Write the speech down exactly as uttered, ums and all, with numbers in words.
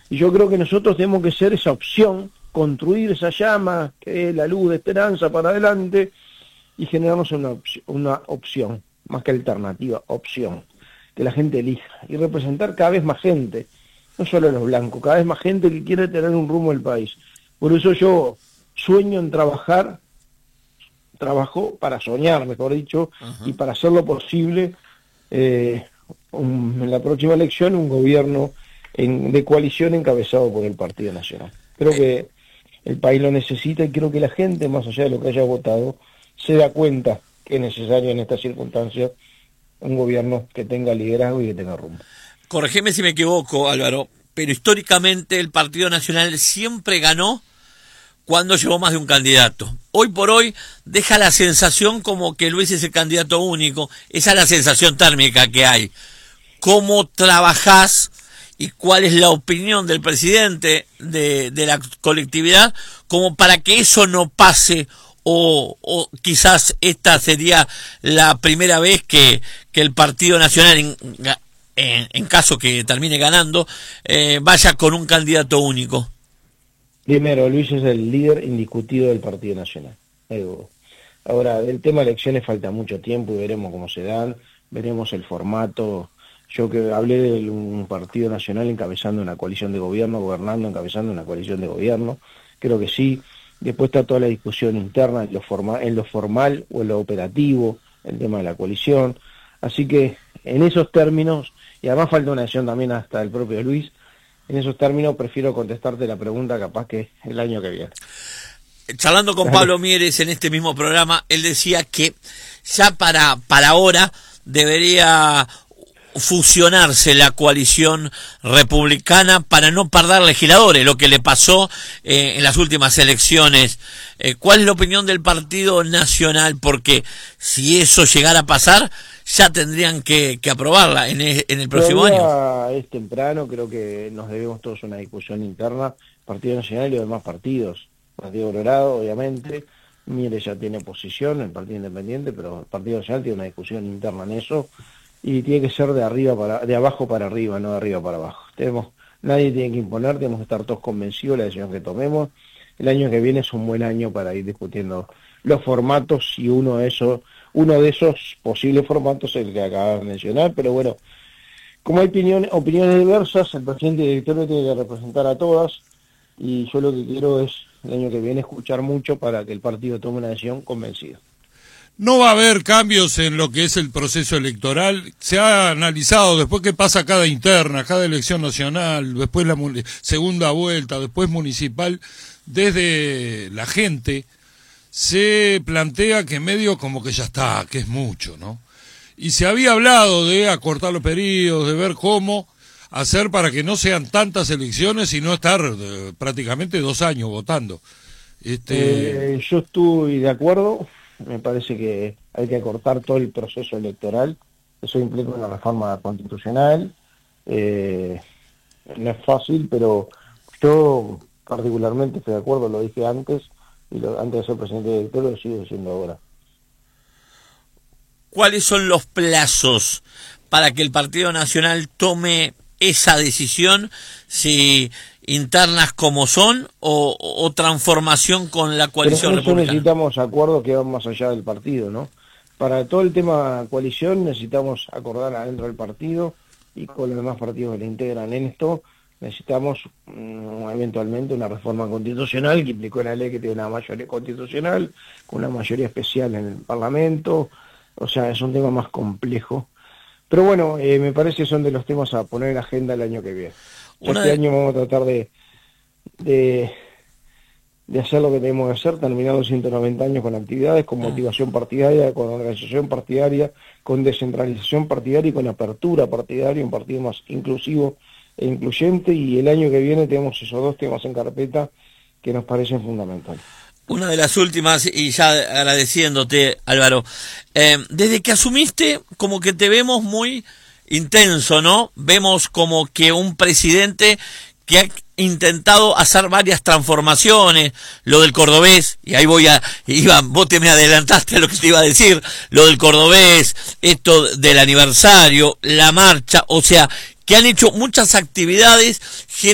Y yo creo que nosotros tenemos que ser esa opción, construir esa llama, que es la luz de esperanza para adelante, y generarnos una, op- una opción, más que alternativa, opción, que la gente elija, y representar cada vez más gente, no solo los blancos, cada vez más gente que quiere tener un rumbo del país. Por eso yo sueño en trabajar, trabajo para soñar, mejor dicho, Ajá. y para hacer lo posible, eh, un, en la próxima elección, un gobierno en, de coalición encabezado por el Partido Nacional. Creo que el país lo necesita y creo que la gente, más allá de lo que haya votado, se da cuenta que es necesario en estas circunstancias un gobierno que tenga liderazgo y que tenga rumbo. Corregime si me equivoco, Álvaro, pero históricamente el Partido Nacional siempre ganó cuando llevó más de un candidato. Hoy por hoy deja la sensación como que Luis es el candidato único. Esa es la sensación térmica que hay. ¿Cómo trabajás y cuál es la opinión del presidente de, de la colectividad como para que eso no pase? O, o quizás esta sería la primera vez que, que el Partido Nacional, en, en, en caso que termine ganando, eh, vaya con un candidato único. Primero, Luis es el líder indiscutido del Partido Nacional. Algo. Ahora, del tema de elecciones falta mucho tiempo y veremos cómo se dan, veremos el formato. Yo que hablé de un Partido Nacional encabezando una coalición de gobierno, gobernando, encabezando una coalición de gobierno, creo que sí. Después está toda la discusión interna en lo, forma, en lo formal o en lo operativo, el tema de la coalición. Así que en esos términos, y además falta una decisión también hasta el propio Luis, en esos términos prefiero contestarte la pregunta capaz que el año que viene. Charlando con Pablo Mieres en este mismo programa, él decía que ya para, para ahora debería fusionarse la coalición republicana para no perder legisladores, lo que le pasó eh, en las últimas elecciones. Eh, ¿Cuál es la opinión del Partido Nacional? Porque si eso llegara a pasar, ya tendrían que, que aprobarla en el, en el próximo año. Es temprano, creo que nos debemos todos una discusión interna, Partido Nacional y los demás partidos. Partido Colorado, obviamente, Mire ya tiene posición, el Partido Independiente, pero el Partido Nacional tiene una discusión interna en eso, y tiene que ser de arriba para, de abajo para arriba, no de arriba para abajo. Tenemos, nadie tiene que imponer, tenemos que estar todos convencidos de la decisión que tomemos. El año que viene es un buen año para ir discutiendo los formatos, y uno de esos, uno de esos posibles formatos es el que acabas de mencionar, pero bueno, como hay opinión, opiniones diversas, el presidente y directorio tiene que representar a todas, y yo lo que quiero es el año que viene escuchar mucho para que el partido tome una decisión convencido. No va a haber cambios en lo que es el proceso electoral. Se ha analizado después qué pasa cada interna, cada elección nacional, después la segunda vuelta, después municipal. Desde la gente se plantea que medio como que ya está, que es mucho, ¿no? Y se había hablado de acortar los periodos, de ver cómo hacer para que no sean tantas elecciones y no estar eh, prácticamente dos años votando. Este... Eh, yo estoy de acuerdo. Me parece que hay que acortar todo el proceso electoral. Eso implica una reforma constitucional. Eh, no es fácil, pero yo particularmente estoy de acuerdo, lo dije antes, y lo, antes de ser presidente de directorio lo sigo diciendo ahora. ¿Cuáles son los plazos para que el Partido Nacional tome esa decisión, si internas como son o, o transformación con la coalición Pero republicana? Necesitamos acuerdos que van más allá del partido, ¿no? Para todo el tema coalición necesitamos acordar adentro del partido y con los demás partidos que le integran en esto. Necesitamos um, eventualmente una reforma constitucional que implicó la ley que tiene una mayoría constitucional, con una mayoría especial en el Parlamento. O sea, es un tema más complejo. Pero bueno, eh, me parece que son de los temas a poner en agenda el año que viene. Este de... año vamos a tratar de, de, de hacer lo que tenemos que hacer, terminar los ciento noventa años con actividades, con motivación partidaria, con organización partidaria, con descentralización partidaria y con apertura partidaria, un partido más inclusivo e incluyente, y el año que viene tenemos esos dos temas en carpeta que nos parecen fundamentales. Una de las últimas, y ya agradeciéndote, Álvaro, eh, desde que asumiste, como que te vemos muy intenso, ¿no? Vemos como que un presidente que ha intentado hacer varias transformaciones, lo del cordobés, y ahí voy a, Iván, vos te me adelantaste a lo que te iba a decir, lo del cordobés, esto del aniversario, la marcha, o sea, que han hecho muchas actividades